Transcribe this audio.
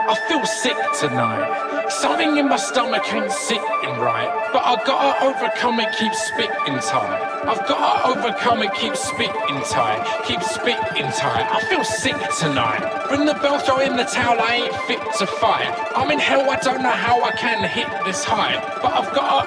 I feel sick tonight. Something in my stomach ain't sitting right, but I gotta overcome it, keep spitting tight. I've gotta overcome it, keep spitting tight, keep spitting tight. I feel sick tonight. Bring the bell, throw in the towel, I ain't fit to fight. I'm in hell, I don't know how I can hit this high, but I've gotta